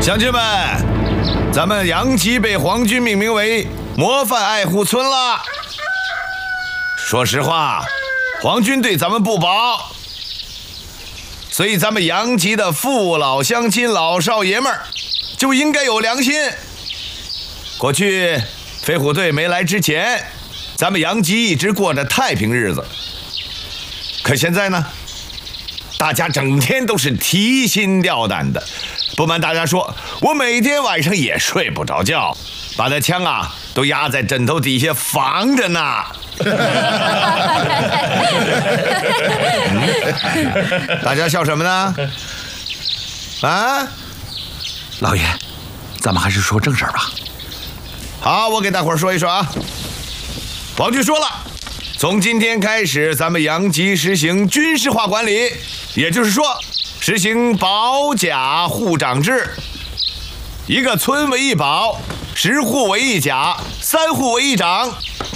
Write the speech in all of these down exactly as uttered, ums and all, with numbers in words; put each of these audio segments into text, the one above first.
乡亲们，咱们杨集被皇军命名为模范爱护村了。说实话，皇军对咱们不薄，所以咱们杨集的父老乡亲、老少爷们儿就应该有良心。过去飞虎队没来之前，咱们杨集一直过着太平日子。可现在呢，大家整天都是提心吊胆的。不瞒大家说，我每天晚上也睡不着觉，把那枪啊都压在枕头底下防着呢。嗯、大家笑什么呢？啊， 老爷，咱们还是说正事儿吧。 好，我给大伙儿说一说啊。皇军说了，从今天开始，咱们杨集实行军事化管理，也就是说，实行保甲护长制。一个村为一保，十户为一甲，三户为一长。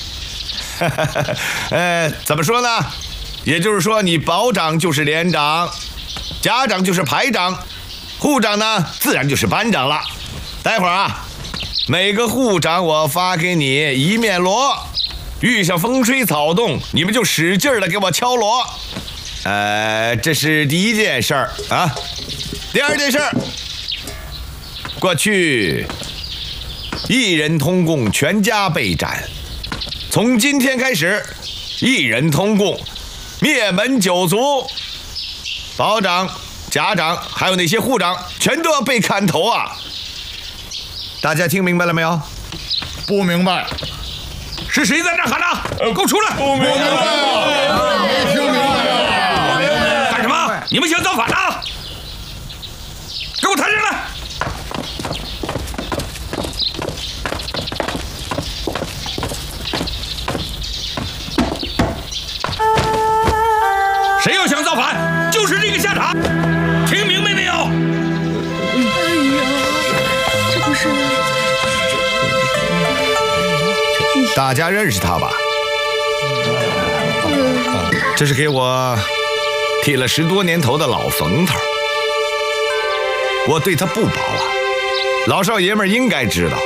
呃，怎么说呢？也就是说，你保长就是连长，甲长就是排长，护长呢，自然就是班长了。待会儿啊，每个护长我发给你一面锣，遇上风吹草动，你们就使劲的给我敲锣。呃，这是第一件事儿啊。第二件事儿，过去一人通共，全家被斩。从今天开始，一人通共，灭门九族，保长、甲长还有那些护长，全都要被砍头啊！大家听明白了没有？ 不明白。 是谁在那喊呢？呃，给我出来！ 不明白啊！没听明白啊！ 干什么？你们想造反呢？给我抬上来！谁要想造反，就是这个下场。听明白没有？ 哎呀，这不是…… 大家认识他吧？这是给我剃了十多年头的老冯头，我对他不薄啊，老少爷们应该知道。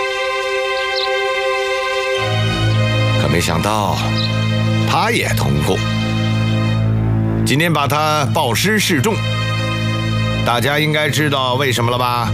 可没想到，他也通共。今天把他报师示众，大家应该知道为什么了吧？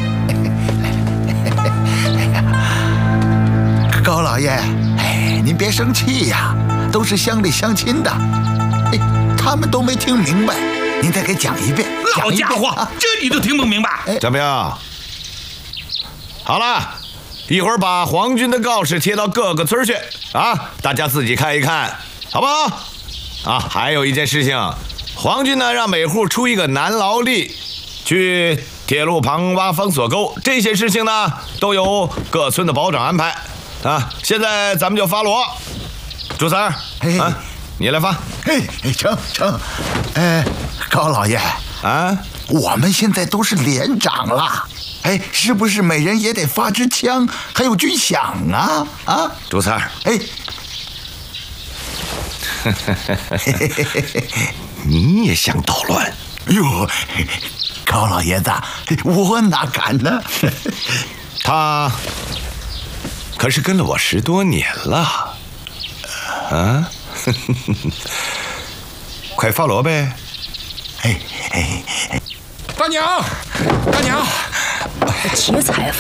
高老爷，哎，您别生气呀，都是乡里乡亲的，哎，他们都没听明白，您再给讲一遍。 老家伙，啊、这你都听不明白？ 哎、怎么样？好了，一会儿把皇军的告示贴到各个村去啊，大家自己看一看，好不好？啊，还有一件事情，皇军呢让每户出一个男劳力，去铁路旁挖封锁沟，这些事情呢都由各村的保长安排。啊！现在咱们就发锣，朱三儿，啊，你来发。 嘿，成成，哎，高老爷啊， 我们现在都是连长了，哎，是不是每人也得发支枪，还有军饷啊？啊， 朱三儿， 哎， 你也想捣乱？ 哟，高老爷子，我哪敢呢？ 他可是跟了我十多年了，啊！快发锣呗！ 哎哎哎， 大娘，大娘， 劫财